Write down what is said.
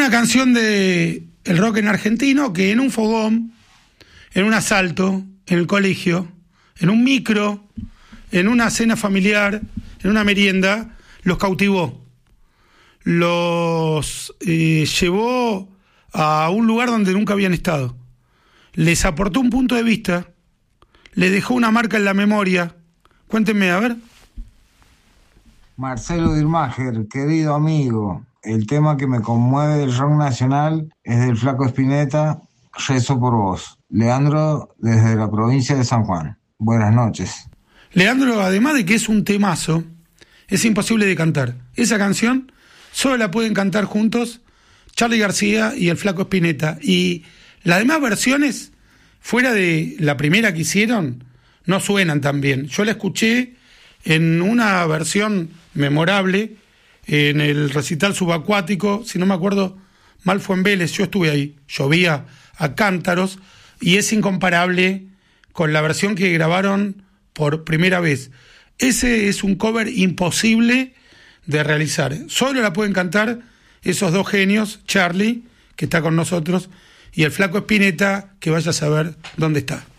una canción de el rock en argentino que en un fogón, en un asalto, en el colegio, en un micro, en una cena familiar, en una merienda, los cautivó. Los llevó a un lugar donde nunca habían estado. Les aportó un punto de vista, les dejó una marca en la memoria. Cuéntenme, a ver. Marcelo Dirmacher, querido amigo, el tema que me conmueve del rock nacional es del Flaco Spinetta, Rezo por vos. Leandro, desde la provincia de San Juan. Buenas noches. Leandro, además de que es un temazo, es imposible de cantar. Esa canción solo la pueden cantar juntos Charly García y el Flaco Spinetta. Y las demás versiones, fuera de la primera que hicieron, no suenan tan bien. Yo la escuché en una versión memorable, en el recital subacuático, si no me acuerdo mal fue en Vélez, yo estuve ahí, llovía a cántaros, y es incomparable con la versión que grabaron por primera vez. Ese es un cover imposible de realizar. Solo la pueden cantar esos dos genios, Charly, que está con nosotros, y el Flaco Spinetta, que vaya a saber dónde está.